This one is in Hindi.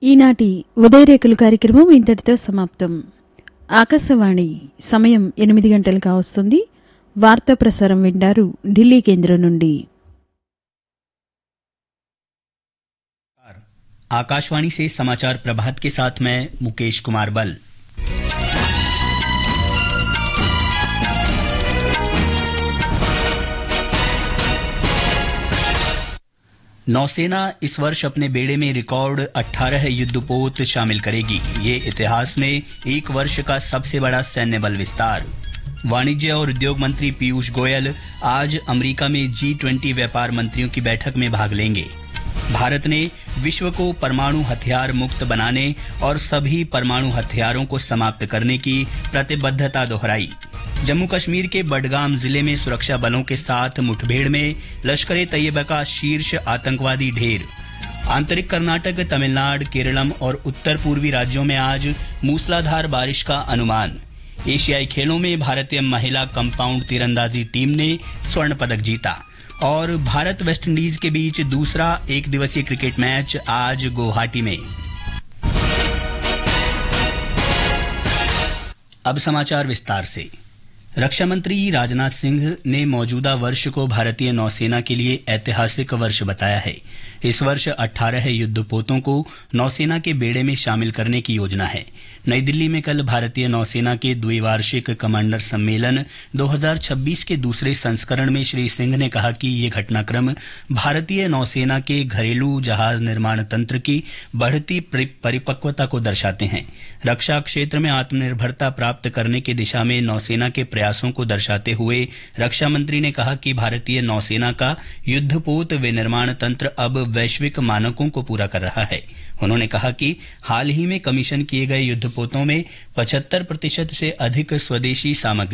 ఈనాటి ఉదయరేకులు కార్యక్రమం ఇంతటితో సమాప్తం. ఆకాశవాణి సమయం 8 గంటలు కావస్తుంది. వార్తా ప్రసారం వింటారు ఢిల్లీ కేంద్రం నుండి. आकाशवाणी से समाचार प्रभात के साथ मैं मुकेश कुमार बल. नौसेना इस वर्ष अपने बेड़े में रिकॉर्ड 18 युद्धपोत शामिल करेगी. ये इतिहास में एक वर्ष का सबसे बड़ा सैन्य बल विस्तार. वाणिज्य और उद्योग मंत्री पीयूष गोयल आज अमेरिका में G20 व्यापार मंत्रियों की बैठक में भाग लेंगे. भारत ने विश्व को परमाणु हथियार मुक्त बनाने और सभी परमाणु हथियारों को समाप्त करने की प्रतिबद्धता दोहराई. जम्मू कश्मीर के बडगाम जिले में सुरक्षा बलों के साथ मुठभेड़ में लश्कर-ए-तैयबा का शीर्ष आतंकवादी ढेर. आंतरिक कर्नाटक, तमिलनाडु, केरलम और उत्तर पूर्वी राज्यों में आज मूसलाधार बारिश का अनुमान. एशियाई खेलों में भारतीय महिला कंपाउंड तीरंदाजी टीम ने स्वर्ण पदक जीता. और भारत वेस्टइंडीज के बीच दूसरा एक दिवसीय क्रिकेट मैच आज गुवाहाटी में. अब समाचार विस्तार से. रक्षा मंत्री राजनाथ सिंह ने मौजूदा वर्ष को भारतीय नौसेना के लिए ऐतिहासिक वर्ष बताया है. इस वर्ष 18 युद्धपोतों को नौसेना के बेड़े में शामिल करने की योजना है. नई दिल्ली में कल भारतीय नौसेना के द्विवार्षिक कमांडर सम्मेलन 2026 के दूसरे संस्करण में श्री सिंह ने कहा कि ये घटनाक्रम भारतीय नौसेना के घरेलू जहाज निर्माण तंत्र की बढ़ती परिपक्वता को दर्शाते हैं. रक्षा क्षेत्र में आत्मनिर्भरता प्राप्त करने की दिशा में नौसेना के प्रयासों को दर्शाते हुए रक्षा मंत्री ने कहा कि भारतीय नौसेना का युद्धपोत विनिर्माण तंत्र अब वैश्विक मानकों को पूरा कर रहा है. उन्होंने कहा कि हाल ही में कमीशन किए गए युद्धपोतों में 75% से अधिक स्वदेशी सामग्री